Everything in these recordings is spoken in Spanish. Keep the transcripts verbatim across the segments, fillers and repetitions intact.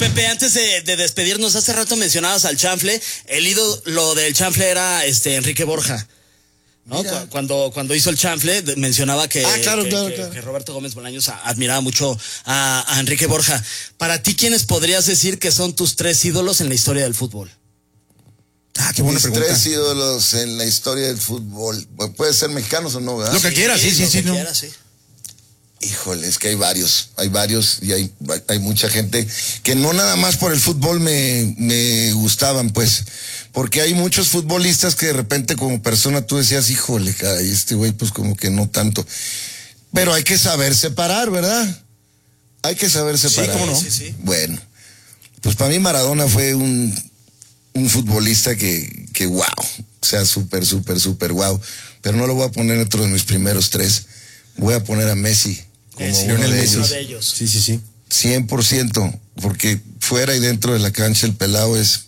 Pepe, antes de, de despedirnos, hace rato mencionabas al chanfle. El ídolo del chanfle era este Enrique Borja, ¿no? Cu cuando, cuando hizo el chanfle, mencionaba que, ah, claro, que, claro, que, claro. que Roberto Gómez Bolaños admiraba mucho a, a Enrique Borja. Para ti, ¿quiénes podrías decir que son tus tres ídolos en la historia del fútbol? Ah, qué buena Mis pregunta. tres ídolos en la historia del fútbol. Puede ser mexicanos o no, ¿verdad? Lo que Sí, quieras, sí, sí, lo sí. que No. quieras, sí. Híjole, es que hay varios, hay varios y hay, hay mucha gente que no nada más por el fútbol me, me gustaban, pues, porque hay muchos futbolistas que de repente como persona tú decías, híjole, caray, este güey pues como que no tanto. Pero hay que saber separar, ¿verdad? Hay que saber separar. Sí, ¿cómo no? Sí, sí. Bueno, pues para mí Maradona fue un, un futbolista que, que wow, o sea, súper, súper, súper wow, pero no lo voy a poner dentro de mis primeros tres, voy a poner a Messi. Como Messi, uno de Messi, ellos. uno de ellos. Sí, sí, sí. cien por ciento, porque fuera y dentro de la cancha el pelado es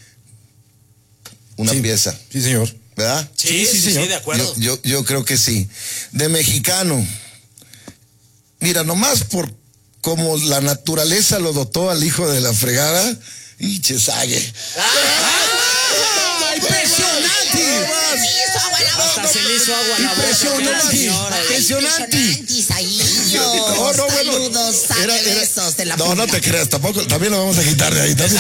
una Sí. pieza, Sí, señor. ¿verdad? Sí, Sí, sí, sí, sí, señor. de acuerdo. Yo, yo, yo creo que sí. De mexicano, mira, nomás por como la naturaleza lo dotó al hijo de la fregada, y Chesague. ¡Impresionante! Hasta se le hizo agua a la boca. Impresionante. Señora. Impresionante. No, no, bueno, Saludos, era- era- besos de la no, no te creas, tampoco, también lo vamos a quitar de ahí. También.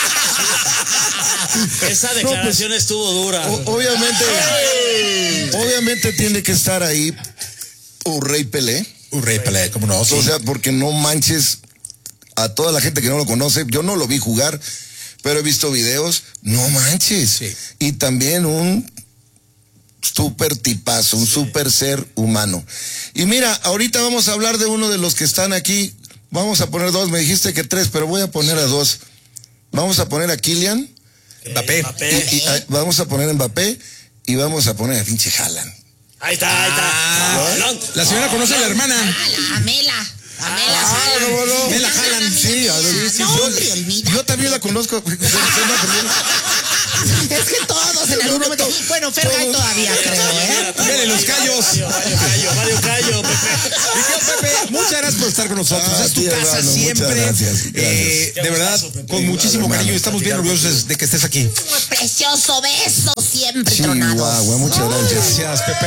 Esa declaración estuvo dura. O- obviamente, obviamente tiene que estar ahí un Rey Pelé. Un rey Pelé, ¿cómo no? Sí. O sea, porque no manches a toda la gente que no lo conoce. Yo no lo vi jugar, pero he visto videos. No manches. Sí. Y también un súper tipazo, un súper ser humano. Y mira, ahorita vamos a hablar de uno de los que están aquí. Vamos a poner dos. Me dijiste que tres, pero voy a poner a dos. Vamos a poner a Kylian. Mbappé. Mbappé. Y, y, ah, vamos a poner a Mbappé. Y vamos a poner a pinche Haaland. Ahí está, ahí está. Ah, No, no. la señora conoce a la hermana. Amela, Amela. Amela Ah, Haaland. no, no. Mela Haaland, Sí, a ver, sí, sí, No, yo- hombre, olvida. Yo también la conozco. Es que todos en algún momento. Bueno, Fergay todavía creo, ¿eh? Vele los callos. Mario Callo, Mario Callo, Pepe. Mi querido Pepe, muchas gracias por estar con nosotros. Ah, es tu sí, casa hermano, muchas siempre. gracias, Eh, gracias. de verdad, Qué gustazo, Pepe. con muchísimo Igual, cariño. hermano, Estamos bien orgullosos de que estés aquí. Precioso beso siempre Sí, tronados. guau, guau, muchas gracias. Gracias, Pepe.